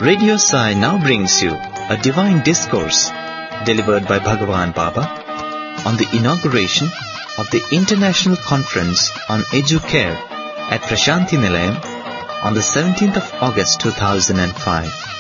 Radio Sai now brings you a divine discourse delivered by Bhagavan Baba on the inauguration of the International Conference on Educare at Prashanthi Nilayam on the 17th of August 2005.